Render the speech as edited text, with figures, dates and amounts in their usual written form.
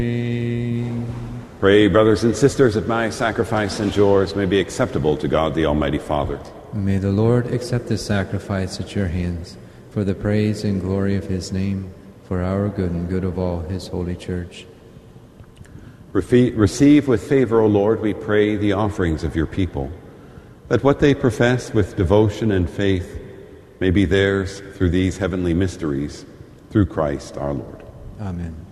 Pray, brothers and sisters, that my sacrifice and yours may be acceptable to God the Almighty Father. May the Lord accept this sacrifice at your hands, for the praise and glory of his name, for our good and good of all his holy church. Receive with favor, O Lord, we pray, the offerings of your people, that what they profess with devotion and faith may be theirs through these heavenly mysteries, through Christ our Lord. Amen.